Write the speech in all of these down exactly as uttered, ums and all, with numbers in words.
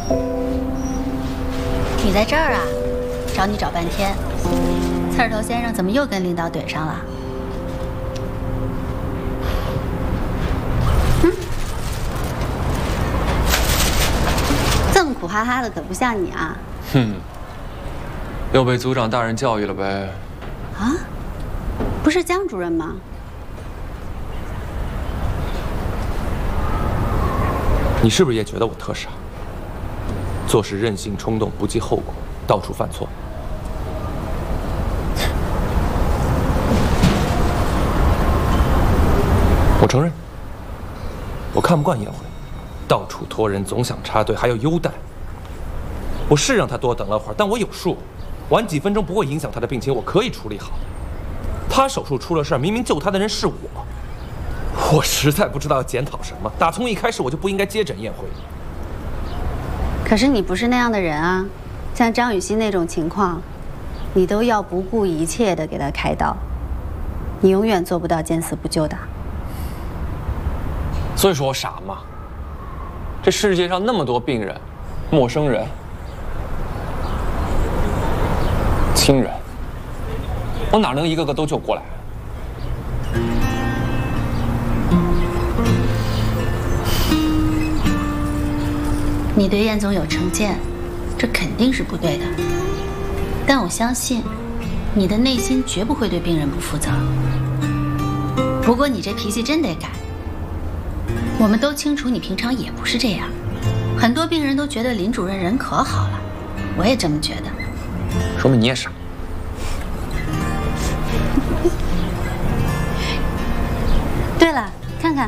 你在这儿啊？找你找半天。刺儿头先生怎么又跟领导怼上了？嗯，这么苦哈哈的，可不像你啊。 哼，又被组长大人教育了呗？ 啊？不是江主任吗？ 你是不是也觉得我特傻？做事任性冲动，不计后果，到处犯错。我承认，我看不惯宴会，到处托人，总想插队，还要优待。我是让他多等了会儿，但我有数，晚几分钟不会影响他的病情，我可以处理好。他手术出了事儿，明明救他的人是我。 我实在不知道要检讨什么。打从一开始我就不应该接诊宴会。 可是你不是那样的人啊，像张雨欣那种情况，你都要不顾一切的给他开刀，你永远做不到见死不救的。 所以说我傻嘛。这世界上那么多病人，陌生人、亲人，我哪能一个个都救过来？ 你对燕总有成见，这肯定是不对的。但我相信，你的内心绝不会对病人不负责。不过你这脾气真得改。我们都清楚，你平常也不是这样。很多病人都觉得林主任人可好了，我也这么觉得。 说明你也傻。 对了，看看，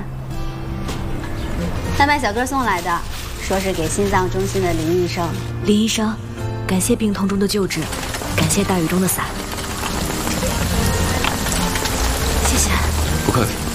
外卖小哥送来的。 说是给心脏中心的林医生。 林医生，感谢病痛中的救治，感谢大雨中的伞。谢谢。 不客气。